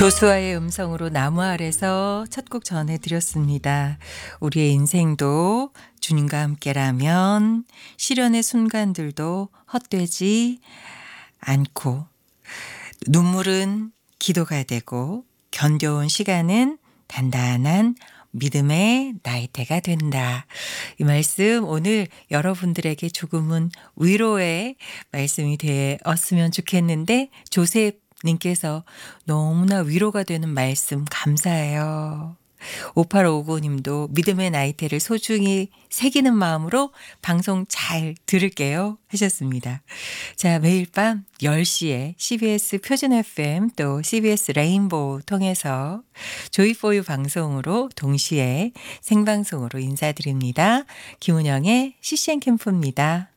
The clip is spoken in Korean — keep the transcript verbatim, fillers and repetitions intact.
조수아의 음성으로 나무 아래서 첫 곡 전해드렸습니다. 우리의 인생도 주님과 함께라면 시련의 순간들도 헛되지 않고 눈물은 기도가 되고 견뎌온 시간은 단단한 믿음의 나이테가 된다. 이 말씀 오늘 여러분들에게 조금은 위로의 말씀이 되었으면 좋겠는데 조셉 님께서 너무나 위로가 되는 말씀 감사해요. 오팔오구 님도 믿음의 나이테를 소중히 새기는 마음으로 방송 잘 들을게요 하셨습니다. 자, 매일 밤 열 시에 씨비에스 표준 에프엠 또 씨비에스 레인보우 통해서 조이포유 방송으로 동시에 생방송으로 인사드립니다. 김은영의 씨씨엔 캠프입니다.